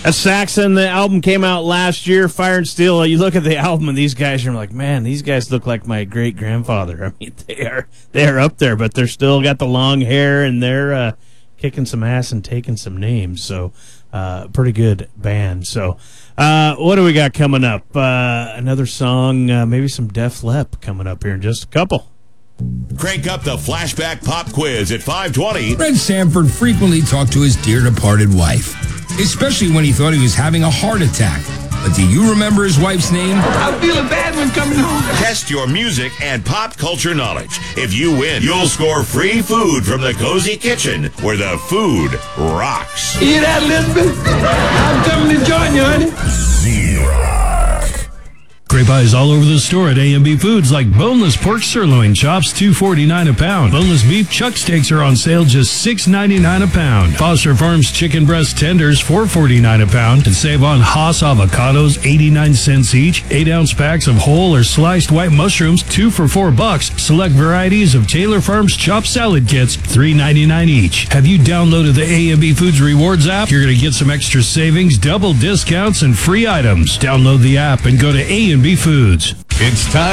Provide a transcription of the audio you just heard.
That's Saxon. The album came out last year, Fire and Steel. You look at the album and these guys, you're like, man, these guys look like my great-grandfather. I mean, they are up there, but they're still got the long hair, and they're kicking some ass and taking some names. So, pretty good band. So, what do we got coming up? Another song, maybe some Def Leppard coming up here in just a couple. Crank up the Flashback Pop Quiz at 5:20. Fred Sanford frequently talked to his dear departed wife, especially when he thought he was having a heart attack. But do you remember his wife's name? I feel a bad one coming home. Test your music and pop culture knowledge. If you win, you'll score free food from the Cozy Kitchen, where the food rocks. Hear that, Elizabeth? I'm coming to join you, honey. Great buys all over the store at A&B Foods, like boneless pork sirloin chops, $2.49 a pound. Boneless beef chuck steaks are on sale, just $6.99 a pound. Foster Farms chicken breast tenders, $4.49 a pound. And save on Haas avocados, 89 cents each. 8-ounce packs of whole or sliced white mushrooms, 2 for $4. Select varieties of Taylor Farms chopped salad kits, $3.99 each. Have you downloaded the A&B Foods Rewards app? You're going to get some extra savings, double discounts, and free items. Download the app and go to A&B Foods. It's time